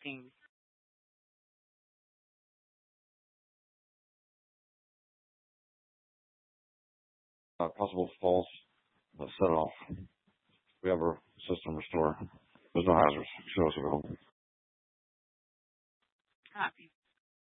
things. Possible false, set it off. We have our system restored. There's no hazards. Show us a go. Copy.